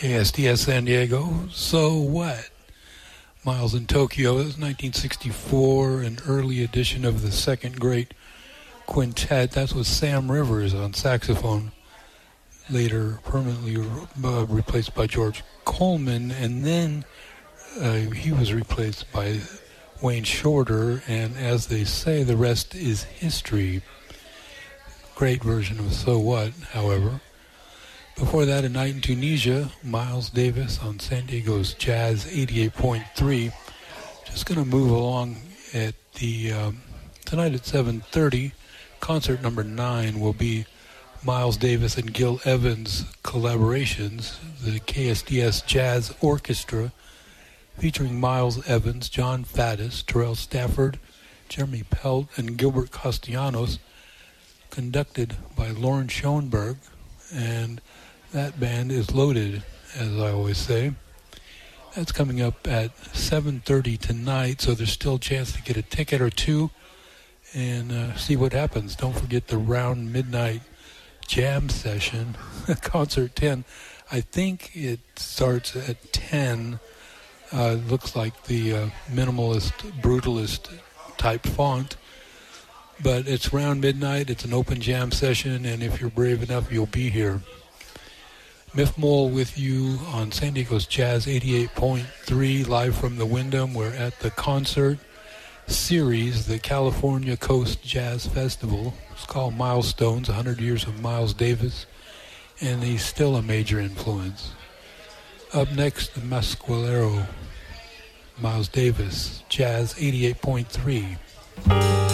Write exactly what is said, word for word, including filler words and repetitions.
K S D S San Diego. So what? Miles in Tokyo. It was nineteen sixty-four, an early edition of the second great quintet. That's with Sam Rivers on saxophone, later permanently uh, replaced by George Coleman, and then uh, he was replaced by Wayne Shorter, and as they say, the rest is history. Great version of So What, however. Before that, A Night in Tunisia, Miles Davis on San Diego's Jazz eighty-eight point three. Just going to move along at the, um, tonight at seven thirty, concert number nine will be Miles Davis and Gil Evans collaborations, the K S D S Jazz Orchestra, featuring Miles Evans, John Faddis, Terrell Stafford, Jeremy Pelt, and Gilbert Castellanos, conducted by Lauren Schoenberg, and that band is loaded, as I always say. That's coming up at seven thirty tonight, so there's still a chance to get a ticket or two and uh, see what happens. Don't forget the round midnight jam session, concert ten. I think it starts at ten. Uh, looks like the uh, minimalist, brutalist type font. But it's around midnight, it's an open jam session, and if you're brave enough, you'll be here. Miff Mole with you on San Diego's Jazz eighty-eight point three, live from the Wyndham. We're at the concert series, the California Coast Jazz Festival. It's called Milestones, one hundred years of Miles Davis, and he's still a major influence. Up next, the Mescalero, Miles Davis, Jazz eighty-eight point three.